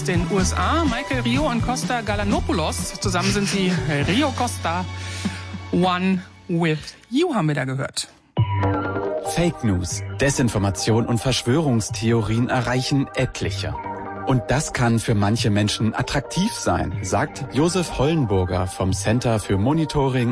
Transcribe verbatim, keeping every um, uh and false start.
aus den U S A, Michael Rio und Costa Galanopoulos. Zusammen sind sie Rio Costa. One with You haben wir da gehört. Fake News, Desinformation und Verschwörungstheorien erreichen etliche. Und das kann für manche Menschen attraktiv sein, sagt Josef Hollenburger vom Center für Monitoring